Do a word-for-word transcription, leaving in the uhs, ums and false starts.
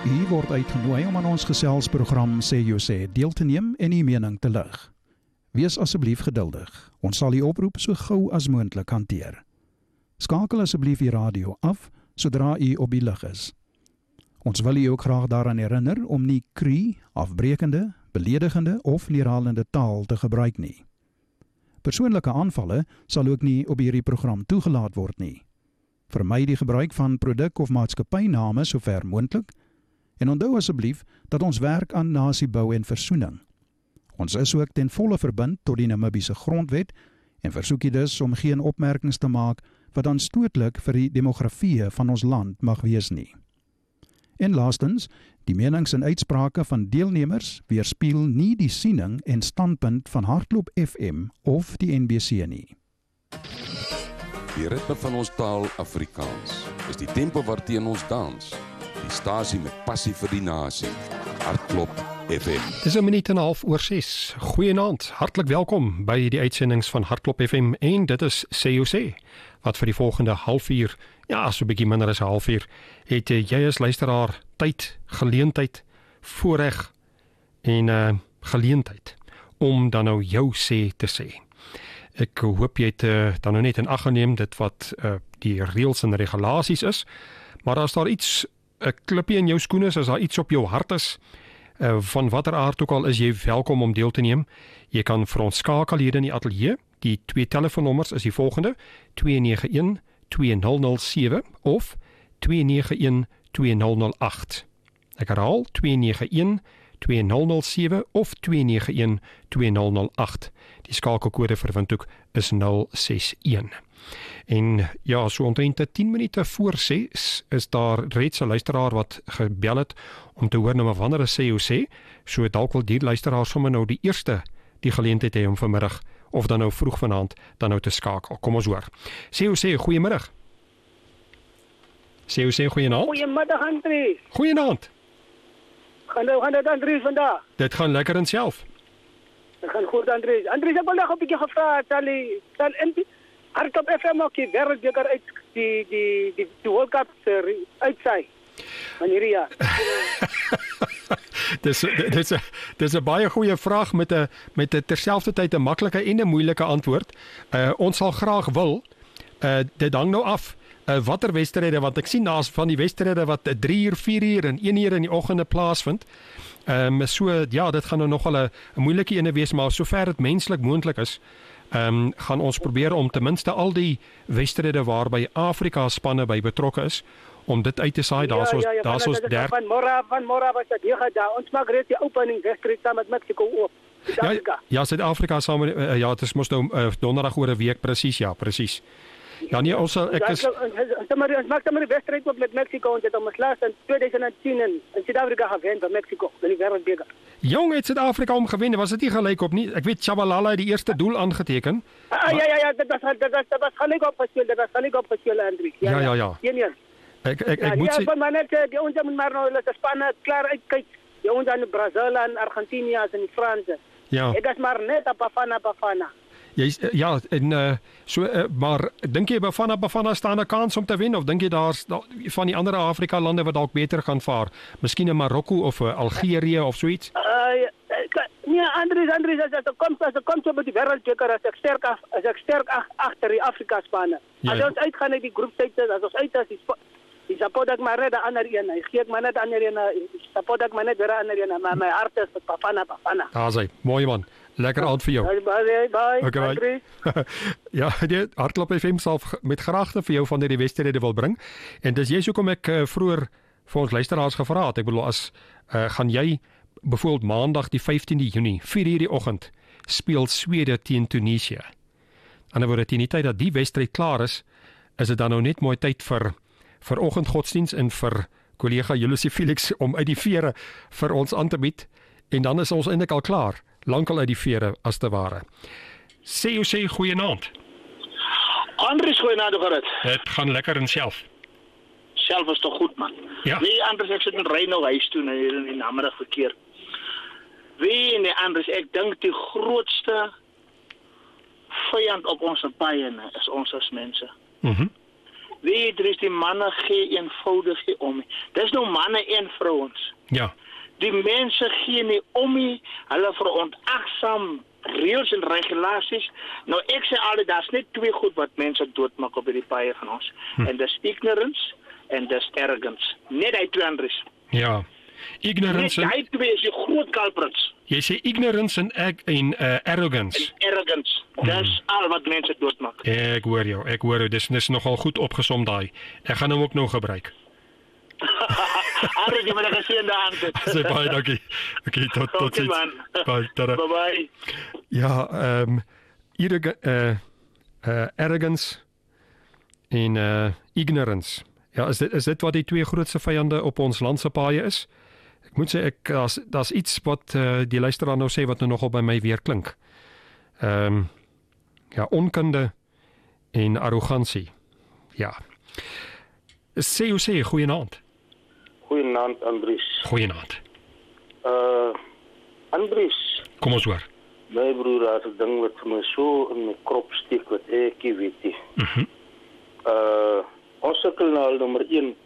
U word uitgenooi om aan ons geselsprogram Sê Jou Sê deel te neem en u mening te lig. Wees asseblief geduldig. Ons sal u oproep so gou as moontlik hanteer. Skakel asseblief die radio af sodra u op die lug is. Ons wil u ook graag daaraan herinner om nie kree, afbrekende, beledigende of neerhalende taal te gebruik nie. Persoonlike aanvalle sal ook nie op hierdie program toegelaat word nie. Vermy die gebruik van produk- of maatskappyname sover moontlik en onthou asseblief dat ons werk aan nasiebou en versoening. Ons is ook ten volle verbind tot die Namibiese grondwet en versoek u dus om geen opmerkings te maak wat aanstootlik vir die demografie van ons land mag wees nie. En laastens, die menings en uitsprake van deelnemers weerspieël nie die siening en standpunt van Hartklop F M of die N B C nie. Die ritme van ons taal Afrikaans is die tempo waarteen ons dans. Die stasie met passie vir die nasie. Hartklop F M. Dis 'n minuut en 'n half oor ses. Goeienaand, hartlik welkom by die uitsendings van Hartklop F M en dit is Sê Jou Sê, wat vir die volgende halfuur, ja, so 'n bietjie minder as 'n halfuur, het jy as luisteraar tyd, geleentheid, voorreg en uh, geleentheid om dan nou jou sê te sê. Ek hoop jy het uh, dan nou net in ag geneem dit wat uh, die reëls en regulasies is, maar as daar iets, 'n klippie in jou skoene is, as daar iets op jou hart is, uh, van watter aard ook al, is jy welkom om deel te neem. Jy kan vir ons skakel hier in die ateljee. Die twee telefoonnommers is die volgende: twee nege een twee nul nul sewe of twee nege een twee nul nul agt. Ek herhaal, twee nege een twee nul nul sewe of twee nege een twee nul nul agt. Die skakelkode vir Windhoek is nul ses een. En ja, so omtrent tien minute voor ses is daar reeds 'n luisteraar wat gebel het om te hoor nou maar wanneer is Sê Jou Sê. So dalk wil die luisteraar sommer nou die eerste die geleentheid hê om vanmiddag of dan nou vroeg vanaand dan nou te skakel. Kom ons hoor. Sê Jou Sê, goeiemiddag. Sê Jou Sê, goeienaand. Goeiemiddag Andries. Goeienaand. Gaan nou gaan dit Andries vandag? Dit gaan lekker in self. Dit gaan goed Andries. Andries, ek wil nog 'n bietjie gevra, sal die sal in die Hartklop F M ook die wêreldbeker uit die die die die World Cup serie uitsaai van hierdie jaar. dis dis dis 'n baie goeie vraag met 'n met 'n terselfdertyd 'n maklike en 'n moeilike antwoord. Uh, ons sal graag wil. Uh, dit hang nou af uh, watter wedstryde, want ek sien daar's van die wedstryde wat drie uur, vier uur en een uur in die oggende plaasvind. Ehm um, so ja, dit gaan nou nogal 'n moeilike ene wees, maar sover dit menslik moontlik is, ehm um, gaan ons probeer om ten minste al die wedstryde waarby Afrika spanne by betrokke is, om dit uit te saai. Daar's ons ja, ja, ja, daar's ons der van môre van môre was dit hier gedaan. Ons maak reeds die opening wedstryd saam met Mexico oop. Ja, ja, Suid-Afrika saam met uh, ja, dit is mos nou uh, donderdag oor 'n week presies, ja, presies. Ja nee, ons ek is ons maak sommer die wedstryd op met Mexico en dit om ons laas in twintig tien in Suid-Afrika gewen van Mexico, in die wêreldbeker. Jong, het Suid-Afrika om gewen, was dit nie gelyk op nie? Ek weet Chabalala het die eerste doel aangeteken. Ah, ja ja ja, dit was dit was dit was gelyk op gespeel, dit was gelyk op gespeel Andries. Ja ja ja. een een. Ek ek ek ja, moet sê sê maar net die ons moet maar nou hulle spanne klaar uitkyk. Die ons aan Brazil en Argentinië en die Franse. Ja. Ek is maar net op Bafana Bafana. Jy ja, en uh, so uh, maar dink jy Bafana Bafana staan 'n kans om te wen of dink jy daar's daar, van die ander Afrika lande wat dalk beter gaan vaar? Miskien in Marokko of uh, Algerië of so iets? Uh, nee, Andries, Andries, as ek kom as ek kom so met die wêreldbeker, as ek sterk af, as ek sterk ag, agter die Afrika spanne. Ja. As ons uitgaan uit die groepstyte, as ons uit as die die support ek maar net aan ander een. Ek gee ek maar net aan ander een. Support ek maar net weer aan ander een, maar my hart is Bafana Bafana. Daar sê, mooi man. Lekker aand vir jou. Bye bye. Bye. Okay, bye. Ja, die Hartklop F M sal met graagte vir jou van hierdie wedstryde wil bring. En dis jy hoekom ek uh, vroeër vir ons luisteraars gevra het. Ek bedoel as uh, gaan jy byvoorbeeld maandag die vyftiende Junie, vier uur die oggend, speel Swede teen Tunesië. Anderswoorde teen die tyd dat die wedstryd klaar is, is dit dan nou net mooi tyd vir vir oggendgodsdiens en vir kollega Julius Felix om uit die vere vir ons aan te bied. En dan is ons eintlik al klaar, lankal uit die vere as te ware. Sê Jou Sê, goeienaand. Andries, goeienaand, Gerrit. Dit gaan lekker in self. Self is toch goed, man. Ja. Nee, Andries, ek sit met ry nou huis toe hier in die namiddag verkeer. Wie nee, Andries, ek dink die grootste vyand op ons paaiene is ons as mense. Mhm. Weet jy, die manne gee eenvoudig nie om nie. Dis nou manne en vrouens. Ja. Die mense gee nie om nie, hulle verontagsaam reëls en regulasies. Nou ek sê altyd, daar's net twee goed wat mense doodmaak op hierdie paaie van ons. Hm. En dis ignorance en dis arrogance. Net hy twee Andries. Ja. Ignorance. Net hy twee is die groot culprits. Jy sê ignorance en ag en uh, arrogance. En arrogance. Dis hmm. al wat mense doodmaak. Ek hoor jou. Ek hoor jou. Dis dis nogal goed opgesom daai. Ek gaan hom ook nou gebruik. Arie, jy moet ek sien daar aan. Sê baie dankie. Okay, tot tot okay, ziens. Bye. Bye bye. Ja, ehm um, uh, uh, arrogance en uh, ignorance. Ja, is dit is dit wat die twee grootste vyande op ons land se paaie is? Ek moet sê ek daar's daar's iets wat uh, die luisteraar nou sê wat nou nogal by my weer klink. Ehm um, ja, onkunde en arrogansie. Ja. Sê jy sê goeienaand. Goeienaand Andries. Goeienaand. Uh Andries. Kom ons hoor. My broer het 'n ding wat vir my so in my krop steek wat ek nie weet nie. Mhm. Uh ons sukkel nou al nommer een